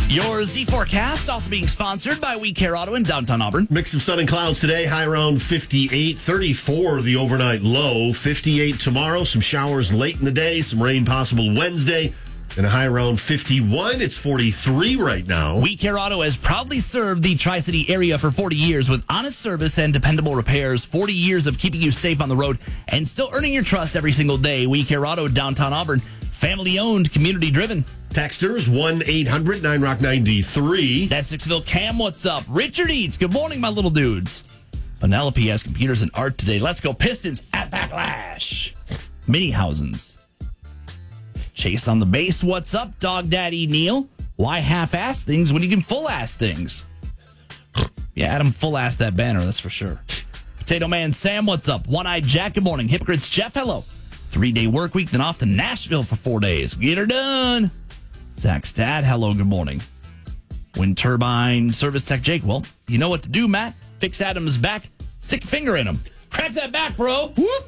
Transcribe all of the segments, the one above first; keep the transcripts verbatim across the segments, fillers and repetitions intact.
Your Z forecast also being sponsored by We Care Auto in downtown Auburn. Mix of sun and clouds today, high around fifty-eight, thirty-four the overnight low, fifty-eight tomorrow, some showers late in the day, some rain possible Wednesday, and a high around fifty-one. It's forty-three right now. We Care Auto has proudly served the Tri-City area for forty years with honest service and dependable repairs, forty years of keeping you safe on the road and still earning your trust every single day. We Care Auto, downtown Auburn, family-owned, community-driven. Texters, one eight hundred nine rock ninety-three. That's Sixville Cam, what's up? Richard Eats, good morning, my little dudes. Penelope has computers and art today. Let's go Pistons at Backlash. Minihausen's. Chase on the base, what's up? Dog Daddy Neil. Why half-ass things when you can full-ass things? Yeah, Adam full-ass that banner, that's for sure. Potato Man Sam, what's up? One-Eyed Jack, good morning. Hypocrites Jeff, hello. Three-day work week, then off to Nashville for four days. Get her done. Zach's dad, hello, good morning. Wind turbine service tech Jake, well, you know what to do, Matt. Fix Adam's back, stick a finger in him. Crack that back, bro. Whoop.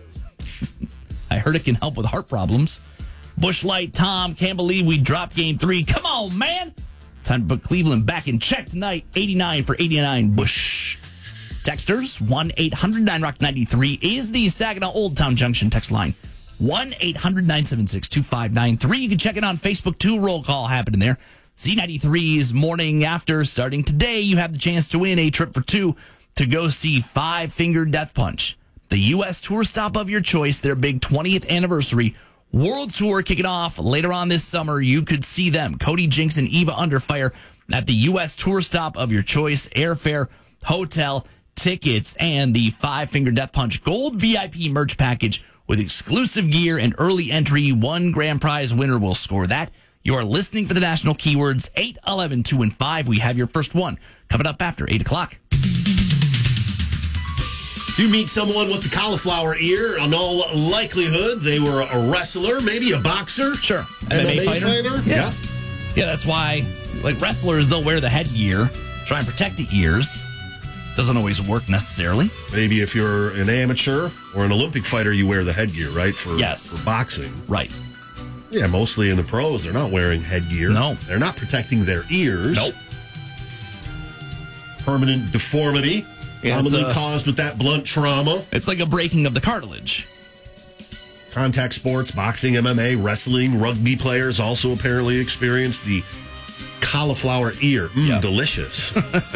I heard it can help with heart problems. Bushlight Tom, can't believe we dropped game three. Come on, man. Time to put Cleveland back in check tonight. eighty-nine for eighty-nine, Bush. Texters, one eight hundred nine rock ninety-three is the Saginaw Old Town Junction text line. one eight hundred nine seven six two five nine three. You can check it on Facebook, too. Roll call happening there. Z ninety-three's morning after starting today, you have the chance to win a trip for two to go see Five Finger Death Punch, the U S tour stop of your choice, their big twentieth anniversary world tour kicking off later on this summer. You could see them, Cody Jinks and Eva Underfire, at the U S tour stop of your choice, airfare, hotel, tickets, and the Five Finger Death Punch Gold V I P merch package with exclusive gear and early entry. One grand prize winner will score that. You're listening for the national keywords eight, eleven, two, and five. We have your first one coming up after eight o'clock. You meet someone with the cauliflower ear, in all likelihood, they were a wrestler, maybe a boxer. Sure. M M A, fighter. fighter. Yeah. yeah. Yeah, that's why, like, wrestlers, they'll wear the headgear, try and protect the ears. Doesn't always work necessarily. Maybe if you're an amateur or an Olympic fighter, you wear the headgear, right? For, yes. for boxing. Right. Yeah, mostly in the pros, they're not wearing headgear. No. They're not protecting their ears. Nope. Permanent deformity, yeah, commonly uh, caused with that blunt trauma. It's like a breaking of the cartilage. Contact sports, boxing, M M A, wrestling, rugby players also apparently experience the cauliflower ear. Mmm, yeah. Delicious.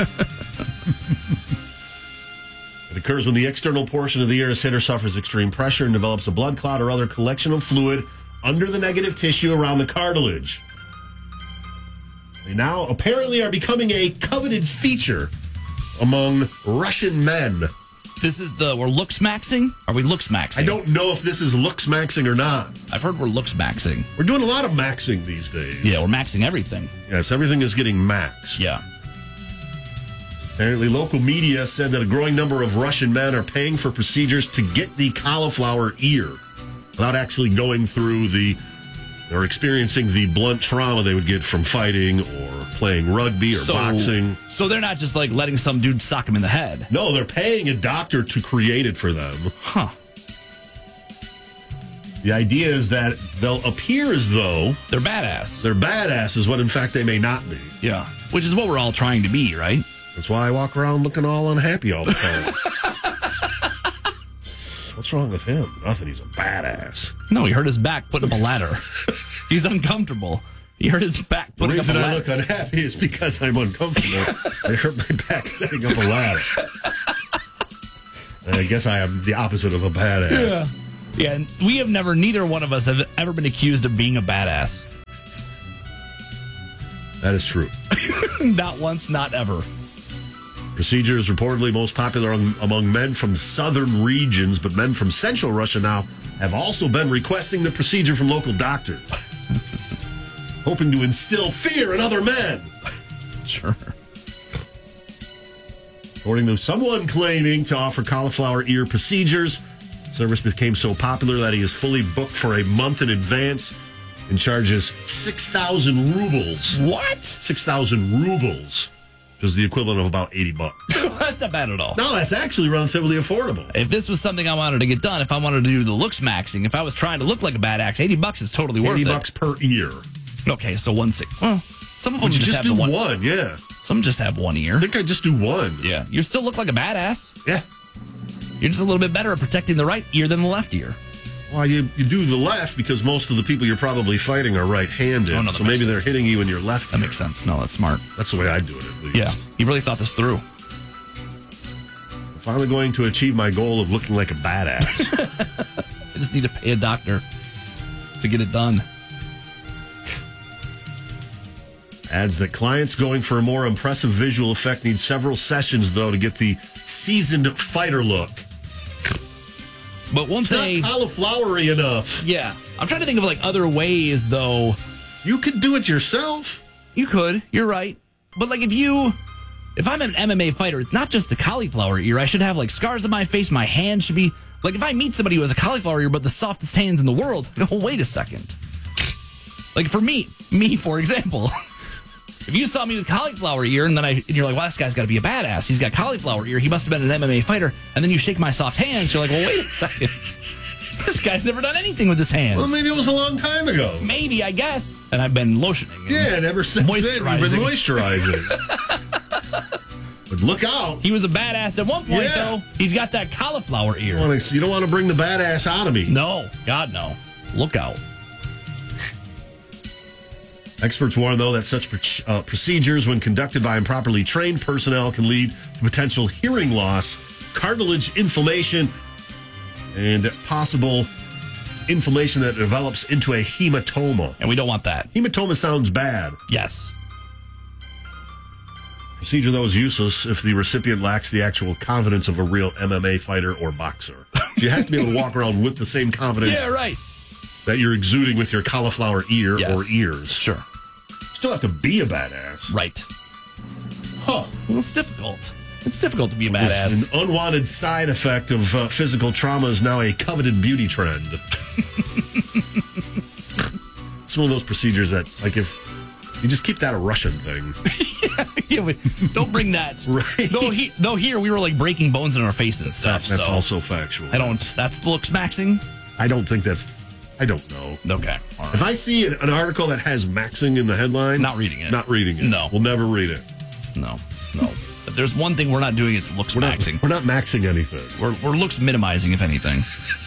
It occurs when the external portion of the ear is hit or suffers extreme pressure and develops a blood clot or other collection of fluid under the negative tissue around the cartilage. They now apparently are becoming a coveted feature among Russian men. This is the, we're looks maxing? Are we looks maxing? I don't know if this is looks maxing or not. I've heard we're looks maxing. We're doing a lot of maxing these days. Yeah, we're maxing everything. Yes, everything is getting maxed. Yeah. Apparently, local media said that a growing number of Russian men are paying for procedures to get the cauliflower ear without actually going through the, or experiencing the blunt trauma they would get from fighting or playing rugby or so, boxing. So they're not just like letting some dude sock him in the head. No, they're paying a doctor to create it for them. Huh. The idea is that they'll appear as though they're badass. They're badasses, when in fact they may not be. Yeah. Which is what we're all trying to be, right? That's why I walk around looking all unhappy all the time. What's wrong with him? Nothing. He's a badass. No, he hurt his back putting up a ladder. He's uncomfortable. He hurt his back putting up a ladder. The reason I look unhappy is because I'm uncomfortable. I hurt my back setting up a ladder. And I guess I am the opposite of a badass. Yeah. Yeah, and we have never, neither one of us have ever been accused of being a badass. That is true. Not once, not ever. Procedure is reportedly most popular among men from southern regions, but men from central Russia now have also been requesting the procedure from local doctors, hoping to instill fear in other men. Sure. According to someone claiming to offer cauliflower ear procedures, service became so popular that he is fully booked for a month in advance and charges six thousand rubles. What? six thousand rubles. Which is the equivalent of about eighty bucks. That's not bad at all. No, that's actually relatively affordable. If this was something I wanted to get done, if I wanted to do the looks maxing, if I was trying to look like a badass, eighty bucks is totally worth eighty it. bucks per ear. Okay, so one six. Well, Some of them Would you just, just have do the one. one? Yeah. Some just have one ear. I think I just do one. Yeah. You still look like a badass. Yeah. You're just a little bit better at protecting the right ear than the left ear. Well, you, you do the left because most of the people you're probably fighting are right-handed. Oh, no, that so makes maybe sense. they're hitting you in your left That ear. makes sense. No, that's smart. That's the way I do it, at least. Yeah. You really thought this through. I'm finally going to achieve my goal of looking like a badass. I just need to pay a doctor to get it done. Adds that clients going for a more impressive visual effect need several sessions, though, to get the seasoned fighter look. But once It's they... not cauliflowery enough. Yeah. I'm trying to think of like other ways, though. You could do it yourself. You could. You're right. But like if you... If I'm an M M A fighter, it's not just the cauliflower ear. I should have like scars on my face. My hands should be... Like if I meet somebody who has a cauliflower ear but the softest hands in the world, oh, wait a second. Like for me, me, for example... If you saw me with cauliflower ear and then I and you're like, well, this guy's got to be a badass. He's got cauliflower ear. He must have been an M M A fighter. And then you shake my soft hands. You're like, well, wait a second. This guy's never done anything with his hands. Well, maybe it was a long time ago. Maybe, I guess. And I've been lotioning. And Yeah, and ever since then, you've been moisturizing. moisturizing. But look out. He was a badass at one point, Yeah. though. He's got that cauliflower ear. You don't wanna- You don't want to bring the badass out of me. No, God, no. Look out. Experts warn, though, that such uh, procedures, when conducted by improperly trained personnel, can lead to potential hearing loss, cartilage inflammation, and possible inflammation that develops into a hematoma. And we don't want that. Hematoma sounds bad. Yes. Procedure, though, is useless if the recipient lacks the actual confidence of a real M M A fighter or boxer. You have to be able to walk around with the same confidence Yeah, right. that you're exuding with your cauliflower ear Yes. or ears. Sure. Still have to be a badass. Right. Huh. Well, it's difficult. It's difficult to be a This badass. an unwanted side effect of uh, physical trauma is now a coveted beauty trend. It's one of those procedures that, like, if you just keep that a Russian thing. Yeah, but don't bring that. Right. Though, he, though here we were like breaking bones in our face and stuff. That's so also factual. I don't. That's looks maxing. I don't think that's. I don't know. Okay. All right. If I see an, an article that has maxing in the headline, Not reading it. Not reading it. No. We'll never read it. No. No. But there's one thing we're not doing. It's looks We're not, maxing. we're not maxing anything. We're, we're looks minimizing, if anything.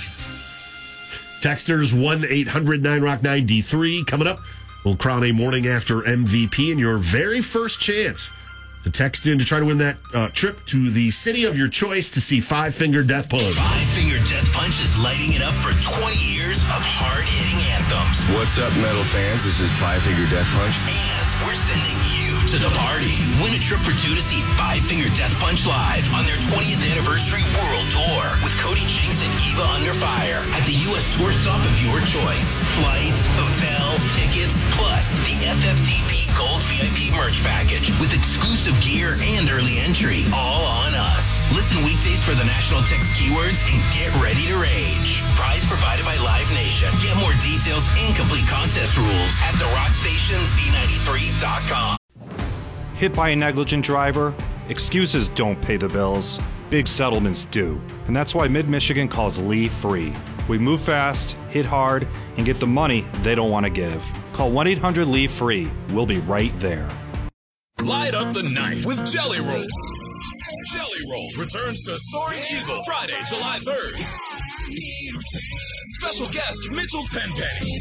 Texters one eight hundred nine rock nine D three coming up. We'll crown a morning after M V P and your very first chance to text in to try to win that uh, trip to the city of your choice to see Five Finger Death Punch. Five Finger Death Punch is lighting it up for twenty years of hard-hitting anthems. What's up, metal fans? This is Five Finger Death Punch. And we're sending you to the party. Win a trip for two to see Five Finger Death Punch live on their twentieth anniversary world tour with Cody Jinks and Eva Under Fire at the U S tour stop of your choice. Flights, hotel, tickets, plus the F F T P Gold V I P merch package with exclusive gear and early entry. All on us. Listen weekdays for the national text keywords and get ready to rage. Prize provided by Live Nation. Get more details and complete contest rules at the rock station Z ninety-three dot com. Hit by a negligent driver? Excuses don't pay the bills. Big settlements do. And that's why Mid-Michigan calls Lee free. We move fast, hit hard, and get the money they don't want to give. Call one eight hundred Lee free. We'll be right there. Light up the night with Jelly Roll. Jelly Roll returns to Soaring Eagle Friday, July third. Special guest Mitchell Tenpenny.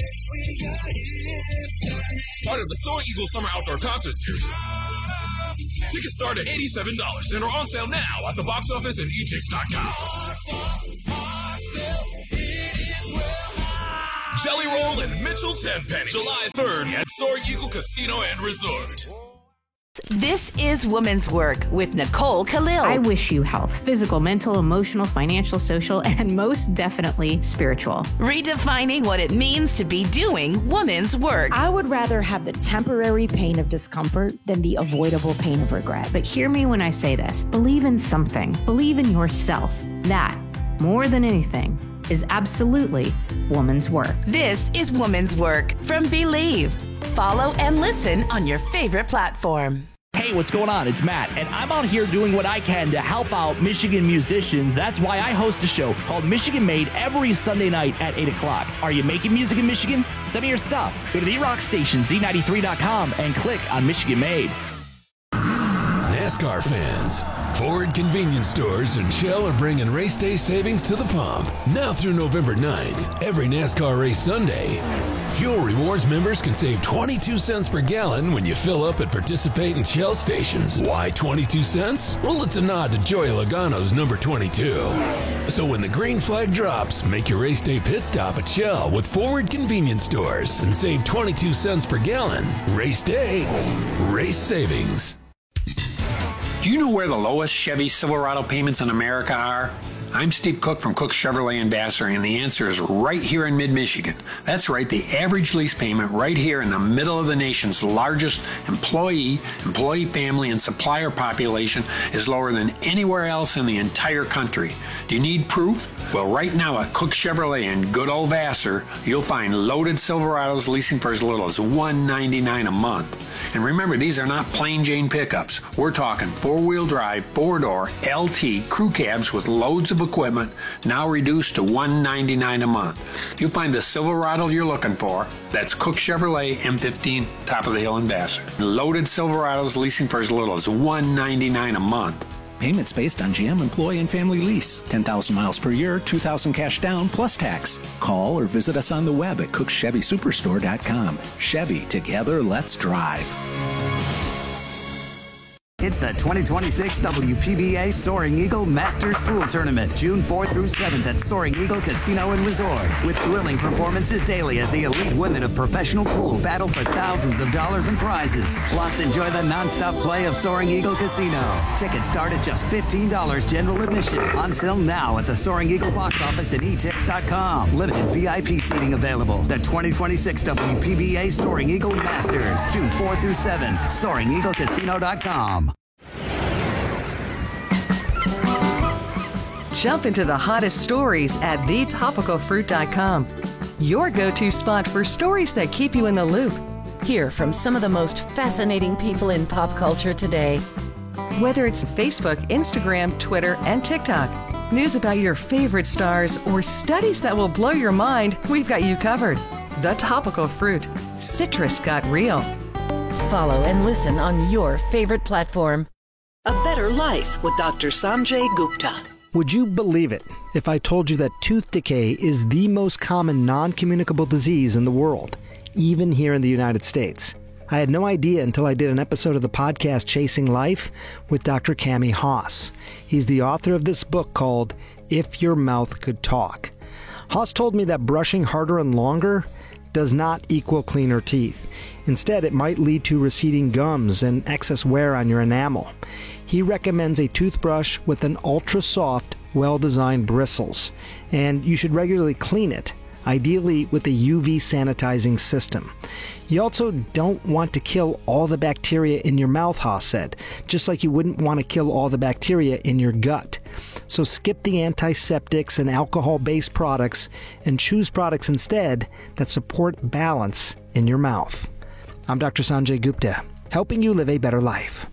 Part of the Soaring Eagle Summer Outdoor Concert Series. Tickets start at eighty-seven dollars and are on sale now at the box office and e tix dot com. Jelly Roll and Mitchell Tenpenny, July third at Soaring Eagle Casino and Resort. This is Women's Work with Nicole Khalil. I wish you health, physical, mental, emotional, financial, social, and most definitely spiritual. Redefining what it means to be doing women's work. I would rather have the temporary pain of discomfort than the avoidable pain of regret. But hear me when I say this. Believe in something. Believe in yourself. That, more than anything, is absolutely woman's work. This is Women's Work from Believe. Follow and listen on your favorite platform. Hey, what's going on? It's Matt, and I'm out here doing what I can to help out Michigan musicians. That's why I host a show called Michigan Made every Sunday night at eight o'clock. Are you making music in Michigan? Send me your stuff. Go to the rock station, Z ninety-three dot com, and click on Michigan Made. NASCAR fans, Ford convenience stores and Shell are bringing race day savings to the pump. Now through November ninth, every NASCAR race Sunday, Fuel Rewards members can save twenty-two cents per gallon when you fill up at participating Shell stations. Why twenty-two cents? Well, it's a nod to Joey Logano's number twenty-two. So when the green flag drops, make your race day pit stop at Shell with Ford convenience stores and save twenty-two cents per gallon. Race day, race savings. Do you know where the lowest Chevy Silverado payments in America are? I'm Steve Cook from Cook Chevrolet in Vassar, and the answer is right here in mid-Michigan. That's right, the average lease payment right here in the middle of the nation's largest employee, employee family, and supplier population is lower than anywhere else in the entire country. Do you need proof? Well, right now at Cook Chevrolet in good old Vassar, you'll find loaded Silverados leasing for as little as one hundred ninety-nine dollars a month. And remember, these are not plain Jane pickups. We're talking four-wheel drive, four-door, L T, crew cabs with loads of equipment, now reduced to one hundred ninety-nine dollars a month. You'll find the Silverado you're looking for. That's Cook Chevrolet M fifteen, top of the hill in Vassar. Loaded Silverados leasing for as little as one hundred ninety-nine dollars a month. Payments based on G M employee and family lease. ten thousand miles per year, two thousand cash down plus tax. Call or visit us on the web at cook chevy superstore dot com. Chevy, together, let's drive. It's the twenty twenty-six W P B A Soaring Eagle Masters Pool Tournament, June fourth through seventh at Soaring Eagle Casino and Resort. With thrilling performances daily as the elite women of professional pool battle for thousands of dollars in prizes. Plus, enjoy the nonstop play of Soaring Eagle Casino. Tickets start at just fifteen dollars general admission. On sale now at the Soaring Eagle box office and e tix dot com. Limited V I P seating available. The twenty twenty-six W P B A Soaring Eagle Masters, June fourth through seventh. soaring eagle casino dot com. Jump into the hottest stories at the topical fruit dot com. Your go-to spot for stories that keep you in the loop. Hear from some of the most fascinating people in pop culture today. Whether it's Facebook, Instagram, Twitter, and TikTok, news about your favorite stars, or studies that will blow your mind, we've got you covered. The Topical Fruit. Citrus got real. Follow and listen on your favorite platform. A Better Life with Doctor Sanjay Gupta. Would you believe it if I told you that tooth decay is the most common non-communicable disease in the world, even here in the United States? I had no idea until I did an episode of the podcast Chasing Life with Doctor Cami Haas. He's the author of this book called If Your Mouth Could Talk. Haas told me that brushing harder and longer does not equal cleaner teeth. Instead, it might lead to receding gums and excess wear on your enamel. He recommends a toothbrush with an ultra-soft, well-designed bristles, and you should regularly clean it, ideally with a U V sanitizing system. You also don't want to kill all the bacteria in your mouth, Haas said, just like you wouldn't want to kill all the bacteria in your gut. So skip the antiseptics and alcohol-based products and choose products instead that support balance in your mouth. I'm Doctor Sanjay Gupta, helping you live a better life.